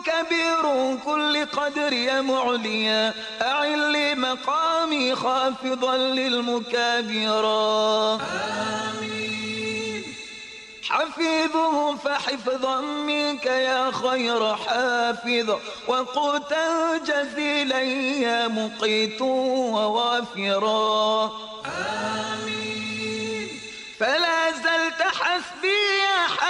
كبير كل قدر يا معليا أعل لي مقامي خافضا للمكابرا. آمين. حفيظه فحفظا منك يا خير حافظ وقوتا جزيلا يا مقيت ووافرا. آمين.